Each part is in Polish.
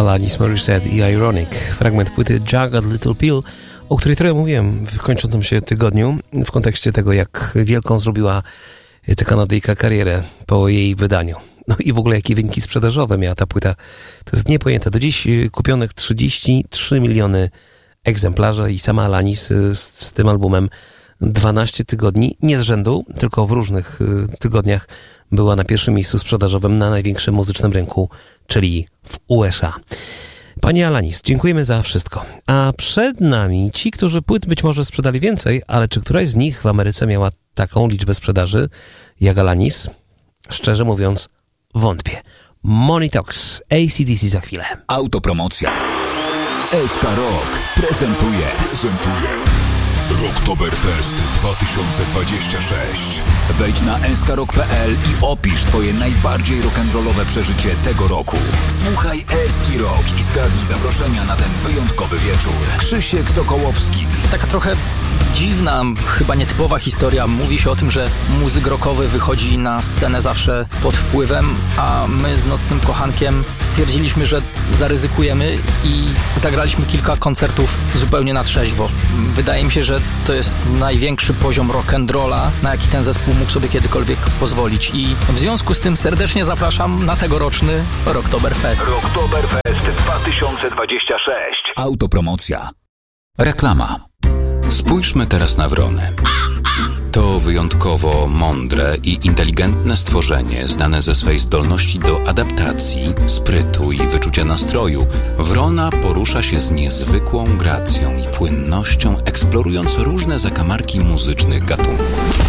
Alanis Morissette i Ironic. Fragment płyty Jagged Little Pill, o której trochę mówiłem w kończącym się tygodniu, w kontekście tego, jak wielką zrobiła ta Kanadyjka karierę po jej wydaniu. No i w ogóle jakie wyniki sprzedażowe miała ta płyta. To jest niepojęte. Do dziś kupionych 33 miliony egzemplarzy i sama Alanis z tym albumem 12 tygodni, nie z rzędu, tylko w różnych tygodniach była na pierwszym miejscu sprzedażowym na największym muzycznym rynku, czyli w USA. Pani Alanis, dziękujemy za wszystko. A przed nami ci, którzy płyt być może sprzedali więcej, ale czy któraś z nich w Ameryce miała taką liczbę sprzedaży jak Alanis? Szczerze mówiąc, wątpię. Money Talks, AC/DC za chwilę. Autopromocja. SK Rock prezentuje Rocktoberfest 2026. Wejdź na skrock.pl i opisz twoje najbardziej rock'n'rollowe przeżycie tego roku. Słuchaj Eski Rock i zgadnij zaproszenia na ten wyjątkowy wieczór. Krzysiek Sokołowski. Taka trochę dziwna, chyba nietypowa historia. Mówi się o tym, że muzyk rockowy wychodzi na scenę zawsze pod wpływem, a my z Nocnym Kochankiem stwierdziliśmy, że zaryzykujemy i zagraliśmy kilka koncertów zupełnie na trzeźwo. Wydaje mi się, że to jest największy poziom rock'n'rolla, na jaki ten zespół mógł sobie kiedykolwiek pozwolić. I w związku z tym serdecznie zapraszam na tegoroczny Rocktoberfest. Rocktoberfest 2026. Autopromocja. Reklama. Spójrzmy teraz na wronę. To wyjątkowo mądre i inteligentne stworzenie, znane ze swej zdolności do adaptacji, sprytu i wyczucia nastroju. Wrona porusza się z niezwykłą gracją i płynnością, eksplorując różne zakamarki muzycznych gatunków.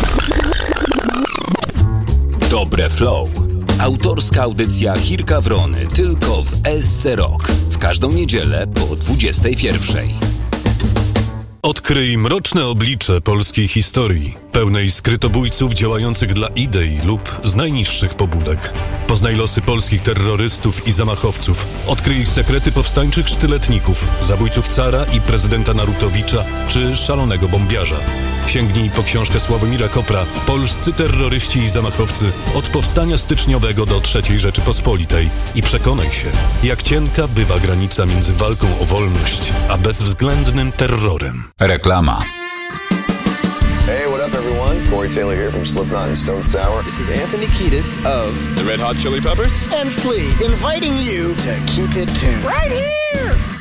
Dobre Flow. Autorska audycja Chirka Wrony tylko w SC Rock. W każdą niedzielę po 21:00. Odkryj mroczne oblicze polskiej historii, pełnej skrytobójców działających dla idei lub z najniższych pobudek. Poznaj losy polskich terrorystów i zamachowców. Odkryj ich sekrety powstańczych sztyletników, zabójców cara i prezydenta Narutowicza czy szalonego bombiarza. Sięgnij po książkę Sławomira Kopra „Polscy terroryści i zamachowcy od powstania styczniowego do III Rzeczypospolitej” i przekonaj się, jak cienka bywa granica między walką o wolność a bezwzględnym terrorem. Reklama. Hey, what up, everyone? Corey Taylor here from Slipknot and Stone Sour. This is Anthony Kiedis of The Red Hot Chili Peppers. And Flea, inviting you to keep it tuned. Right here!